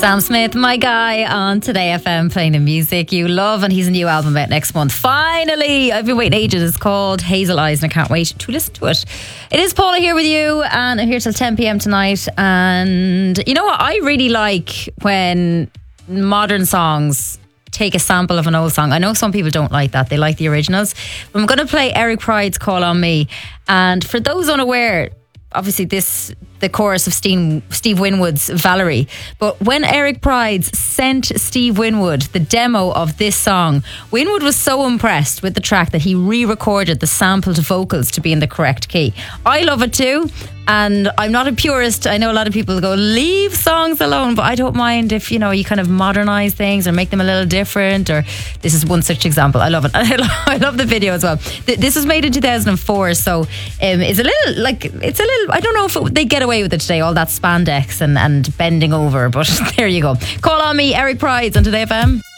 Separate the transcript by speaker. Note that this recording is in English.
Speaker 1: Sam Smith, my guy, on Today FM, playing the music you love, and he's a new album out next month. Finally, I've been waiting ages. It's called Hazel Eyes, and I can't wait to listen to it. It is Paula here with you, and I'm here till 10 p.m. tonight. And you know what? I really like when modern songs take a sample of an old song. I know some people don't like that. They like the originals. But I'm going to play Eric Pryde's Call on Me. And for those unaware, obviously the chorus of Steve Winwood's Valerie. But when Eric Prydz sent Steve Winwood the demo of this song, Winwood was so impressed with the track that he re-recorded the sampled vocals to be in the correct key. I love it too, and I'm not a purist. I know a lot of people go, leave songs alone, but I don't mind if, you know, you kind of modernize things or make them a little different, or this is one such example. I love it. I love the video as well. This was made in 2004, so it's a little, I don't know if they get away with it today, all that spandex and bending over, but there you go. Call on Me, Eric Prydz on Today FM.